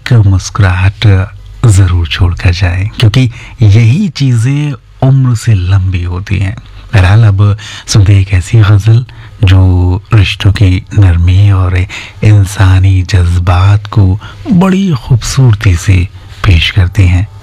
एक मुस्कुराहट ज़रूर छोड़कर जाए, क्योंकि यही चीज़ें उम्र से लंबी होती हैं। बहरहाल अब सुनते एक ऐसी गज़ल जो रिश्तों की नरमी और इंसानी जज्बात को बड़ी खूबसूरती से पेश करती हैं।